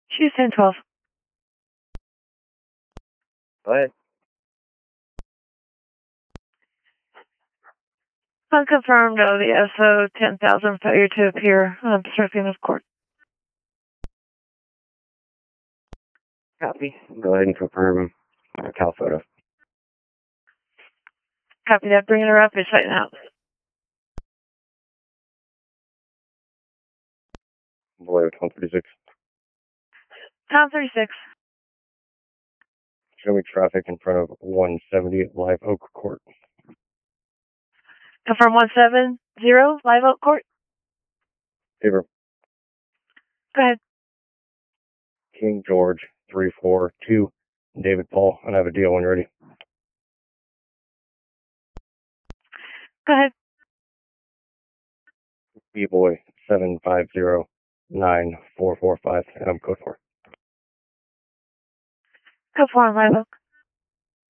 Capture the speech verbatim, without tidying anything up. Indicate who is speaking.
Speaker 1: Choose ten twelve.
Speaker 2: Go ahead.
Speaker 1: Unconfirmed O V S O ten thousand, failure to appear, obstructing of court.
Speaker 2: Copy. Go ahead and confirm uh, Cal photo.
Speaker 1: Copy that. Bringing her up. It's right now.
Speaker 2: Boy, one thirty-six.
Speaker 1: Tom thirty-six.
Speaker 2: Show me traffic in front of one seventy Live Oak Court.
Speaker 1: Confirm one seven zero Live Oak Court.
Speaker 2: Favor.
Speaker 1: Go ahead.
Speaker 2: King George three four two. David Paul. And I have a deal when you're ready.
Speaker 1: Go ahead.
Speaker 2: B-Boy seven five zero nine four four five. And I'm code four.
Speaker 1: Code four on Live Oak.